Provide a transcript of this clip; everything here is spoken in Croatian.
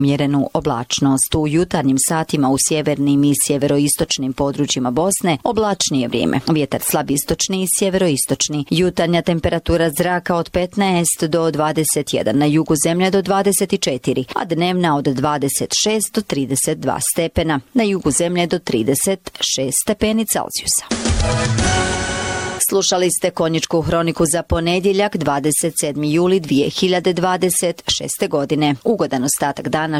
Mjerenu oblačnost. U jutarnjim satima u sjevernim i sjeveroistočnim područjima Bosne oblačnije vrijeme. Vjetar slab istočni i sjeveroistočni. Jutarnja temperatura zraka od 15 do 21, na jugu zemlje do 24, a dnevna od 26 do 32 stepena, na jugu zemlje do 36 stepeni Celzijusa. Slušali ste Konjičku hroniku za ponedjeljak 27. juli 2026. godine. Ugodan ostatak dana.